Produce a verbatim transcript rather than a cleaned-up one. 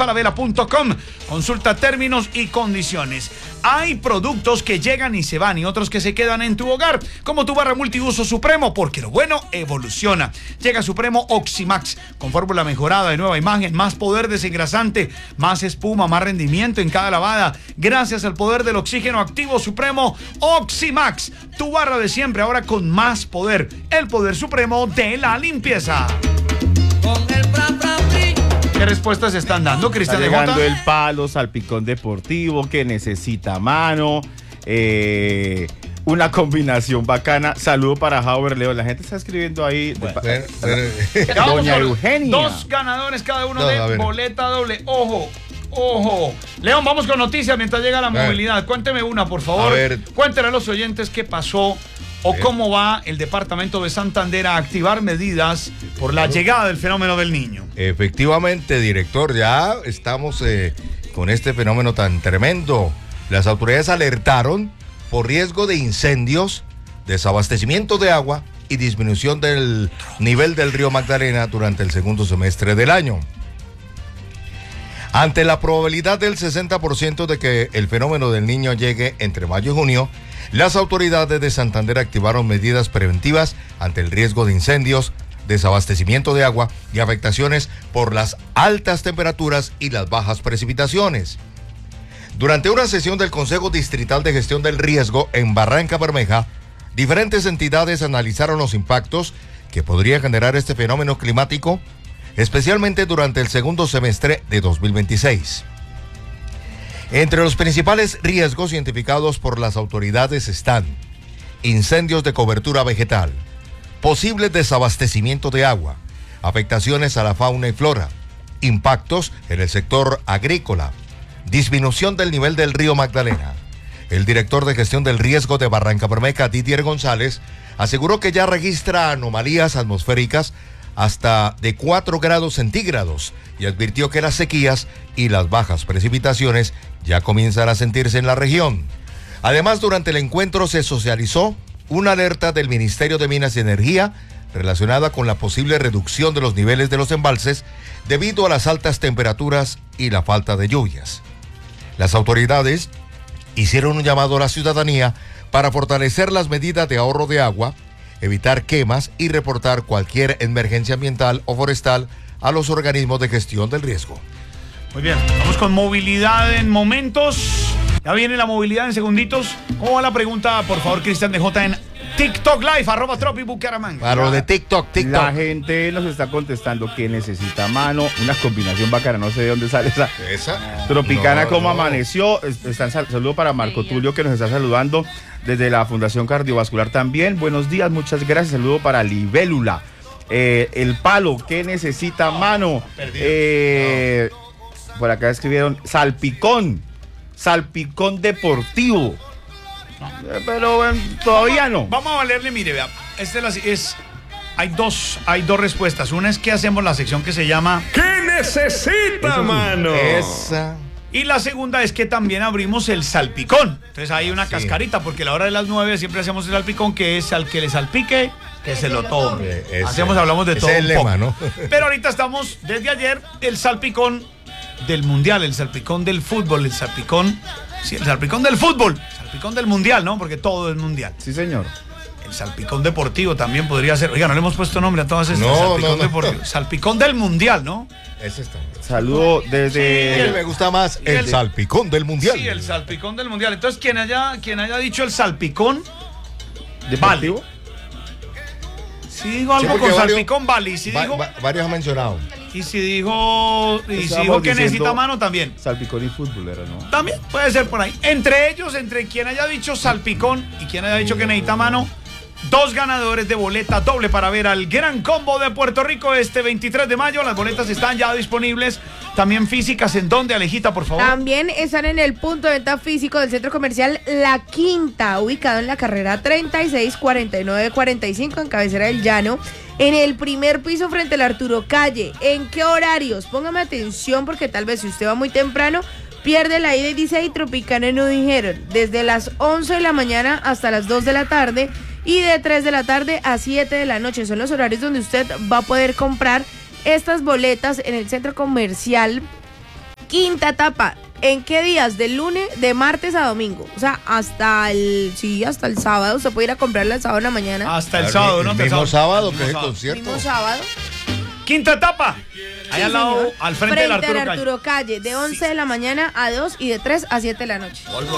falabella punto com. Consulta términos y condiciones. Hay productos que llegan y se van y otros que se quedan en tu hogar, como tu barra multiuso Supremo, porque lo bueno evoluciona. Llega Supremo Oximax, con fórmula mejorada de nueva imagen, más poder desengrasante, más espuma, más rendimiento en cada lavada, gracias al poder del oxígeno activo Supremo Oximax. Tu barra de siempre, ahora con más poder, el poder supremo de la limpieza. Con el bra, bra, bri. ¿Qué respuestas están dando, Cristian de Está llegando Jota? el palo, salpicón deportivo, que necesita mano, eh, una combinación bacana. Saludo para Hauer Leo. La gente está escribiendo ahí. Bueno, de, pero, pero, Ya vamos Doña por Eugenia. Dos ganadores cada uno No, a de ver. boleta doble. Ojo, ojo. León, vamos con noticias mientras llega la ver. movilidad. Cuénteme una, por favor. A ver. Cuéntenle a los oyentes qué pasó o Bien. cómo va el departamento de Santander a activar medidas por la llegada del fenómeno del Niño. efectivamente, director, ya estamos eh, con este fenómeno tan tremendo. Las autoridades alertaron por riesgo de incendios, desabastecimiento de agua y disminución del nivel del río Magdalena durante el segundo semestre del año. Ante la probabilidad del sesenta por ciento de que el fenómeno del Niño llegue entre mayo y junio, las autoridades de Santander activaron medidas preventivas ante el riesgo de incendios, desabastecimiento de agua y afectaciones por las altas temperaturas y las bajas precipitaciones. Durante una sesión del Consejo Distrital de Gestión del Riesgo en Barranca Bermeja, diferentes entidades analizaron los impactos que podría generar este fenómeno climático, especialmente durante el segundo semestre de dos mil veintiséis. Entre los principales riesgos identificados por las autoridades están incendios de cobertura vegetal, posible desabastecimiento de agua, afectaciones a la fauna y flora, impactos en el sector agrícola, disminución del nivel del río Magdalena. El director de gestión del riesgo de Barranca Bermeja, Didier González, aseguró que ya registra anomalías atmosféricas hasta de cuatro grados centígrados y advirtió que las sequías y las bajas precipitaciones ya comienzan a sentirse en la región. Además, durante el encuentro se socializó una alerta del Ministerio de Minas y Energía relacionada con la posible reducción de los niveles de los embalses debido a las altas temperaturas y la falta de lluvias. Las autoridades hicieron un llamado a la ciudadanía para fortalecer las medidas de ahorro de agua, evitar quemas y reportar cualquier emergencia ambiental o forestal a los organismos de gestión del riesgo. Muy bien, vamos con movilidad en momentos. Ya viene la movilidad en segunditos. ¿Cómo va la pregunta, por favor, Cristian de Jota, en TikTok Live, arroba Tropi Bucaramanga? Para lo de TikTok, TikTok. La gente nos está contestando que necesita mano, una combinación bacana, no sé de dónde sale esa. Esa. Tropicana, No, como no. amaneció. Están sal- saludo para Marco Tulio, que nos está saludando desde la Fundación Cardiovascular también. Buenos días, muchas gracias. Saludo para Libélula. Eh, el palo, que necesita mano. Eh, por acá escribieron salpicón, salpicón deportivo. Eh, Pero bueno, todavía no. Vamos a valerle, mire, vea. Este es, la- es hay dos, hay dos respuestas. Una es que hacemos la sección que se llama ¿Qué necesita, mano? Esa. y la segunda es que también abrimos el salpicón. Entonces hay una Sí. cascarita, porque a la hora de las nueve siempre hacemos el salpicón, que es al que le salpique, que se lo tome. Eh, ese- Hacemos, hablamos de ese todo es el un lema, poco. ¿no? Pero ahorita estamos, desde ayer, el salpicón del mundial, el salpicón del fútbol, el salpicón, sí, el salpicón del fútbol, salpicón del mundial, ¿no? Porque todo es mundial. Sí, señor. El salpicón deportivo también podría ser. Oiga, no le hemos puesto nombre a todas estas. No, salpicón no, no. deportivo. Salpicón del mundial, ¿no? Ese está. Saludo desde. A mí me gusta más Y el, el- salpicón del mundial. Sí, el salpicón del mundial. Entonces, quien haya, quien haya dicho el salpicón, ¿Deportivo? si digo algo porque con varios- salpicón, vale. Y si Va- dijo, va- varios han mencionado. y si dijo, y si Estábamos dijo que diciendo- necesita mano, también. Salpicón y fútbol era, ¿no? También puede ser por ahí. Entre ellos, entre quien haya dicho salpicón y quien haya dicho que necesita mano, dos ganadores de boleta doble para ver al Gran Combo de Puerto Rico este veintitrés de mayo. Las boletas están ya disponibles, también físicas. ¿En dónde, Alejita, por favor? También están en el punto de venta físico del Centro Comercial La Quinta, ubicado en la carrera treinta y seis cuarenta y nueve cuarenta y cinco en Cabecera del Llano, en el primer piso frente al Arturo Calle. ¿En qué horarios? Póngame atención, porque tal vez si usted va muy temprano, pierde la ida y dice ahí Tropicana no dijeron. Desde las once de la mañana hasta las dos de la tarde y de tres de la tarde a siete de la noche. Son los horarios donde usted va a poder comprar estas boletas en el Centro Comercial Quinta etapa. ¿En qué días? De lunes, de martes a domingo. O sea, hasta el, sí, hasta el sábado. Usted puede ir a comprarla el sábado en la mañana. Hasta el El sábado, mi- ¿no? el Hasta el mismo sábado El que es el sábado. concierto. Mismo sábado. Quinta etapa. Ahí Sí, al lado, señor. al frente, del Frente Arturo al Calle. Arturo Calle. De once de la mañana a dos y de tres a siete de la noche.